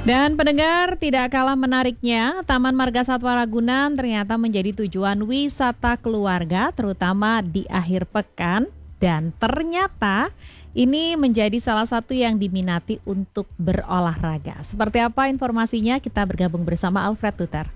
Dan pendengar, tidak kalah menariknya, Taman Marga Satwa Ragunan ternyata menjadi tujuan wisata keluarga, terutama di akhir pekan. Dan ternyata ini menjadi salah satu yang diminati untuk berolahraga. Seperti apa informasinya? Kita bergabung bersama Alfred Tutar.